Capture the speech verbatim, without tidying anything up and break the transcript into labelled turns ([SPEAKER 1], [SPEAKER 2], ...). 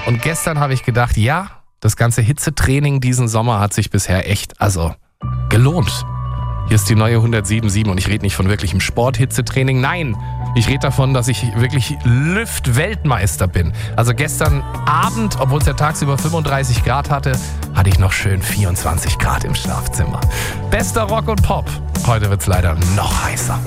[SPEAKER 1] Und gestern habe ich gedacht, ja, das ganze Hitzetraining diesen Sommer hat sich bisher echt, also, gelohnt. Hier ist die neue hundertsieben Komma sieben und ich rede nicht von wirklichem Sport-Hitzetraining. Nein, ich rede davon, dass ich wirklich Lüft-Weltmeister bin. Also gestern Abend, obwohl es ja tagsüber fünfunddreißig Grad hatte, hatte ich noch schön vierundzwanzig Grad im Schlafzimmer. Bester Rock und Pop. Heute wird es leider noch heißer.